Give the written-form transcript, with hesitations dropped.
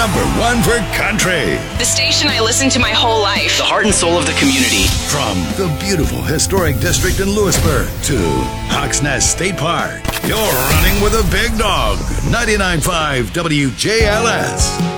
#1 for country. The station I listened to my whole life. The heart and soul of the community. From the beautiful historic district in Lewisburg to Hawks Nest State Park, you're running with a big dog. 99.5 WJLS.